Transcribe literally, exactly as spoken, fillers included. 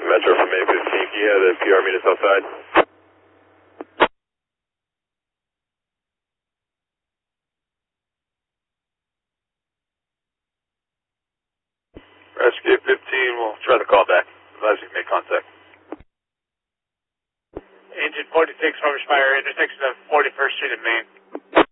Metro from A fifteen, can you have the P R meet us outside? Rescue fifteen, we'll try to call back. Advise you make contact. Engine forty-six, Rover Spire, intersection of forty-first Street and Main.